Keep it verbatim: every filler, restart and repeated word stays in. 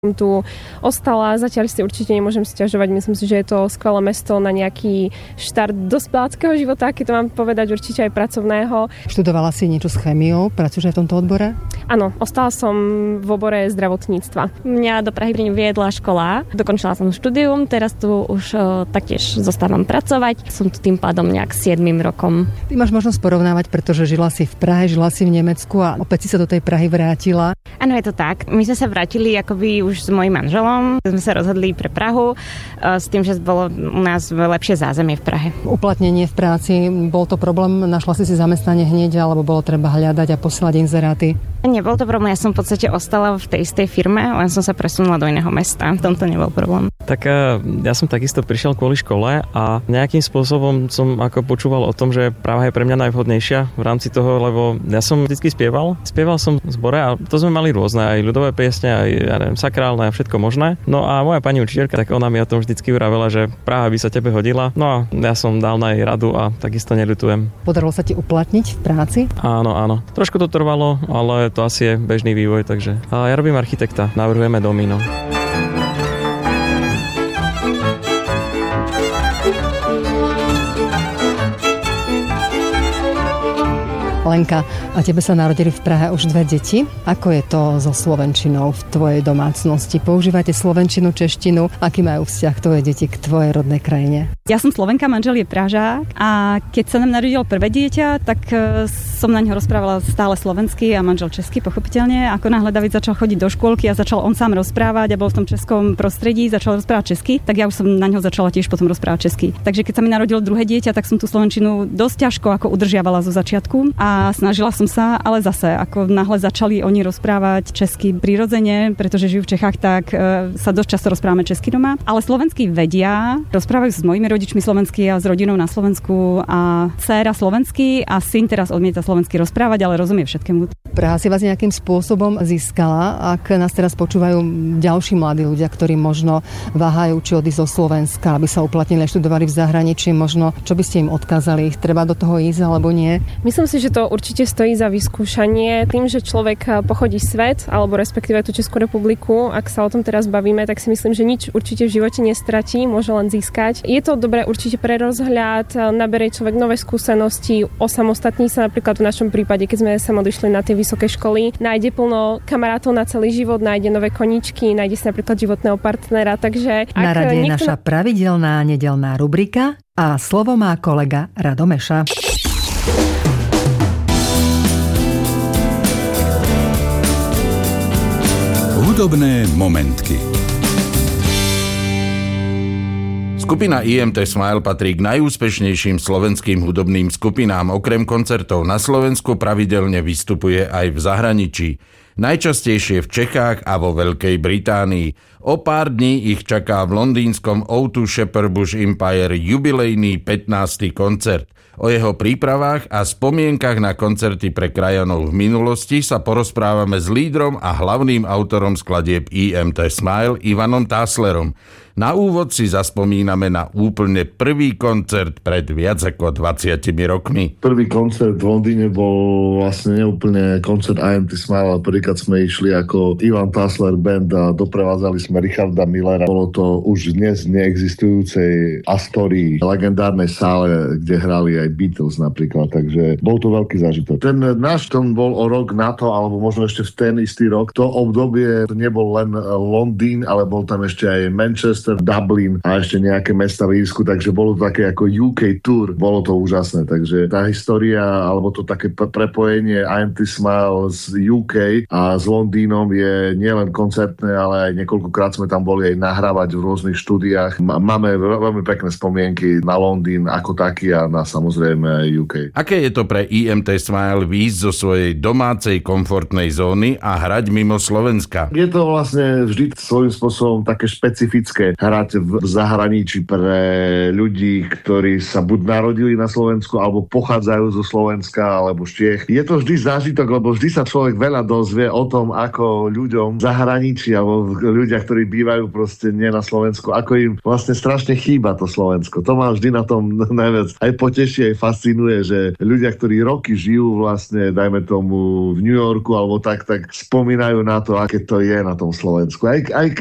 tu ostala. Zatiaľ si určite nemôžem sťažovať. Myslím si, že je to skvelé mesto na nejaký štart dospeláckého života, keď to mám povedať, určite aj pracovného. Študovala si niečo s chémiou? Pracuješ aj v tomto odbore? Áno, ostala som v obore zdravotníctva. Mňa do Prahy viedla škola. Dokončila som štúdium, teraz tu už o, taktiež zostávam pracovať. Som tu tým pádom nejak siedmym rokom. Ty máš možnosť porovnávať, pretože žila si v Prahe, žila si v Nemecku a opäť si sa do tej Prahy vrátila. Áno, je to tak. My sme sa vrátili akoby už s mojím manželom. Sme sa rozhodli pre Prahu s tým, že bolo u nás lepšie zázemie v Prahe. Uplatnenie v práci, bol to problém? Našla si si zamestnanie hneď, alebo bolo treba hľadať a posielať inzeráty? Nebol to problém, ja som v podstate ostala v tej istej firme, len som sa presunula do iného mesta. V tomto nebol problém. Tak ja som takisto prišiel kvôli škole a nejakým spôsobom som ako počúval o tom, že Praha je pre mňa najvhodnejšia v rámci toho, lebo ja som vždycky spieval. Spieval som v zbore a to sme mali rôzne, aj ľudové piesne, aj ja neviem, sakrálne a všetko možné. No a moja pani učiteľka, tak ona mi o tom vždycky vravela, že Praha by sa tebe hodila. No a ja som dal na jej radu a takisto neľutujem. Podarilo sa ti uplatniť v práci? Áno, áno. Trošku to trvalo, ale to asi je bežný vývoj, takže. A ja robím architekta, navrhujeme domy, no. Lenka, a tebe sa narodili v Prahe už dve deti. Ako je to so slovenčinou v tvojej domácnosti? Používate slovenčinu, češtinu? Aký majú vzťah tvoje deti k tvojej rodnej krajine? Ja som Slovenka, manžel je Pražák a keď sa nám narodilo prvé dieťa, tak som na ňo rozprávala stále slovensky a manžel česky, pochopiteľne. Ako náhle David začal chodiť do škôlky a začal on sám rozprávať a bol v tom českom prostredí, začal rozprávať česky, tak ja už som na ňo začala tiež potom rozprávať česky. Takže keď sa mi narodilo druhé dieťa, tak som tú slovenčinu dosť ťažko ako udržiavala zo začiatku a snažila som sa, ale zase ako náhle začali oni rozprávať česky prirodzene, pretože žijú v Čechách, tak e, sa dosť často rozprávame česky doma, ale slovenský vedia, rozprávajú s mojimi rodičmi slovensky a s rodinou na Slovensku a dcéra slovensky a syn teraz odmieta slovensky rozprávať, ale rozumie všetkému. Praha si vás nejakým spôsobom získala, ak nás teraz počúvajú ďalší mladí ľudia, ktorí možno váhajú, či odísť zo Slovenska, aby sa uplatnili a študovali v zahraničí, možno čo by ste im odkázali? Treba do toho ísť alebo nie? Myslím si, že to určite stojí za vyskúšanie. Tým, že človek pochodí svet, alebo respektíve tú Českú republiku, ak sa o tom teraz bavíme, tak si myslím, že nič určite v živote nestratí, môže len získať. Je to dobré určite pre rozhľad, naberie človek nové skúsenosti, osamostatní sa napríklad v našom prípade, keď sme sa odišli na tie vysoké školy, nájde plno kamarátov na celý život, nájde nové koničky, nájde si napríklad životného partnera, takže ak na rade je niekto... naša pravidelná nedeľná rubrika a slovo má kolega Rado Meša. Hudobné momentky. Skupina í em té Smile patrí k najúspešnejším slovenským hudobným skupinám. Okrem koncertov na Slovensku pravidelne vystupuje aj v zahraničí. Najčastejšie v Čechách a vo Veľkej Británii. O pár dní ich čaká v londýnskom ó dva Shepherd Bush Empire jubilejný pätnásty koncert. O jeho prípravách a spomienkach na koncerty pre krajanov v minulosti sa porozprávame s lídrom a hlavným autorom skladieb í em té Smile Ivanom Táslerom. Na úvod si zaspomíname na úplne prvý koncert pred viac ako dvadsiatimi rokmi. Prvý koncert v Londýne bol vlastne neúplne koncert í em té Smile, ale prvýkrát sme išli ako Ivan Tásler Band a doprevádzali sme Richarda Millera. Bolo to už dnes neexistujúcej Astorii, legendárnej sále, kde hrali aj Beatles napríklad, takže bol to veľký zážitok. Ten náš tom bol o rok na to, alebo možno ešte v ten istý rok. To obdobie to nebol len Londýn, ale bol tam ešte aj Manchester, Dublin a ešte nejaké mesta v Írsku, takže bolo to také ako ú ká tour. Bolo to úžasné, takže tá história, alebo to také prepojenie í em té Smile z ú ká a s Londýnom je nielen koncertné, ale aj niekoľkokrát sme tam boli aj nahrávať v rôznych štúdiách. Máme veľmi pekné spomienky na Londýn ako taký a na samozrejme ú ká. Aké je to pre í em té Smile výjsť zo svojej domácej komfortnej zóny a hrať mimo Slovenska? Je to vlastne vždy svojím spôsobom také špecifické hrať v zahraničí pre ľudí, ktorí sa buď narodili na Slovensku, alebo pochádzajú zo Slovenska, alebo z Čiech. Je to vždy zážitok, lebo vždy sa človek veľa dozvie o tom, ako ľuďom v zahraničí, alebo ľudia, ktorí bývajú proste nie na Slovensku, ako im vlastne strašne chýba to Slovensko. To ma vždy na tom najviac aj poteší, aj fascinuje, že ľudia, ktorí roky žijú vlastne, dajme tomu v New Yorku alebo tak, tak spomínajú na to, aké to je na tom Slovensku. Aj, aj